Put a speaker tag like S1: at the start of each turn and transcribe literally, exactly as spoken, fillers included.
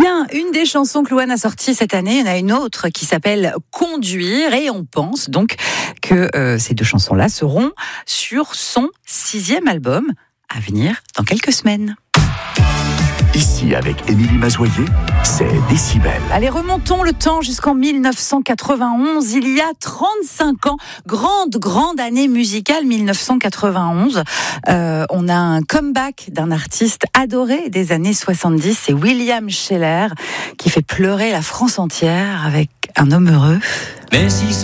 S1: Tiens, une des chansons que Louane a sorties cette année, il y en a une autre qui s'appelle Conduire, et on pense donc que euh, ces deux chansons-là seront sur son sixième album à venir dans quelques semaines.
S2: Ici, avec Émilie Mazoyer, c'est Décibel.
S1: Allez, remontons le temps jusqu'en dix-neuf cent quatre-vingt-onze, il y a trente-cinq ans. Grande, grande année musicale, dix-neuf cent quatre-vingt-onze. Euh, on a un comeback d'un artiste adoré des années soixante-dix, c'est William Sheller, qui fait pleurer la France entière avec Un homme heureux.
S3: Mais si